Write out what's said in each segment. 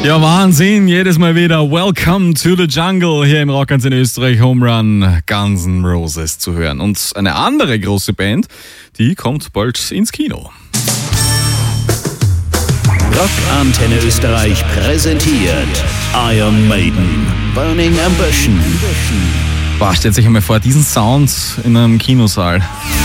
Ja, Wahnsinn, jedes Mal wieder Welcome to the Jungle hier im Rockantenne Österreich Home Run Guns N' Roses zu hören. Und eine andere große Band, die kommt bald ins Kino. Rockantenne Österreich präsentiert Iron Maiden, Burning Ambition. Boah, stellt sich einmal vor, diesen Sound in einem Kinosaal.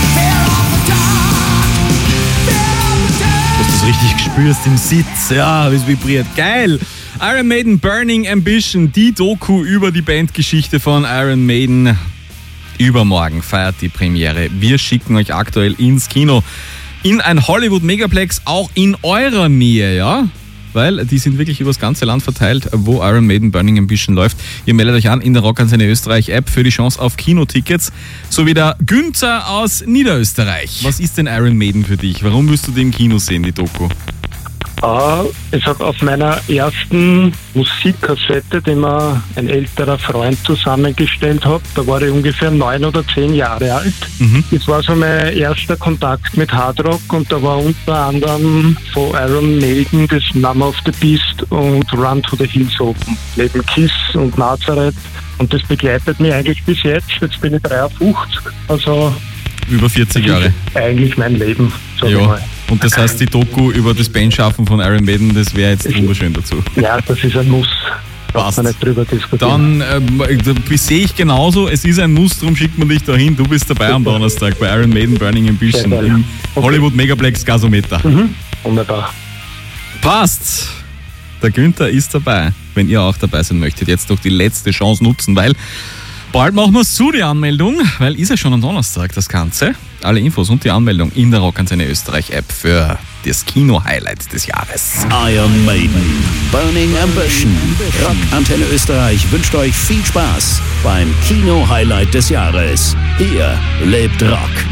Du hast das richtig gespürst im Sitz, ja, es vibriert, geil! Iron Maiden Burning Ambition, die Doku über die Bandgeschichte von Iron Maiden. Übermorgen feiert die Premiere. Wir schicken euch aktuell ins Kino. In ein Hollywood-Megaplex, auch in eurer Nähe, ja? Weil die sind wirklich übers ganze Land verteilt, wo Iron Maiden Burning Ambition läuft. Ihr meldet euch an in der Rockantenne Österreich App für die Chance auf Kinotickets. So wie der Günther aus Niederösterreich. Was ist denn Iron Maiden für dich? Warum willst du die im Kino sehen, die Doku? Ich habe auf meiner ersten Musikkassette, die mir ein älterer Freund zusammengestellt hat, da war ich ungefähr 9 oder 10 Jahre alt. Das war so mein erster Kontakt mit Hardrock und da war unter anderem von Iron Maiden das Number of the Beast und Run to the Hills Open, neben Kiss und Nazareth. Und das begleitet mich eigentlich bis jetzt. Jetzt bin ich 53, also über 40 Jahre. Eigentlich mein Leben, sag ich mal. Und das heißt, die Doku über das Bandschaffen von Iron Maiden, das wäre jetzt wunderschön dazu. Ja, das ist ein Muss. Passt. Kann man nicht drüber diskutieren. Dann sehe ich genauso, es ist ein Muss, darum schickt man dich dahin. Du bist dabei am Donnerstag bei Iron Maiden Burning Ambition im Hollywood Megaplex Gasometer. Wunderbar. Passt. Der Günther ist dabei, wenn ihr auch dabei sein möchtet. Jetzt doch die letzte Chance nutzen, weil bald machen wir es zu, die Anmeldung, weil ist ja schon am Donnerstag das Ganze. Alle Infos und die Anmeldung in der Rockantenne Österreich App für das Kino-Highlight des Jahres. Iron Maiden, Burning Ambition. Rockantenne Österreich wünscht euch viel Spaß beim Kino-Highlight des Jahres. Hier lebt Rock.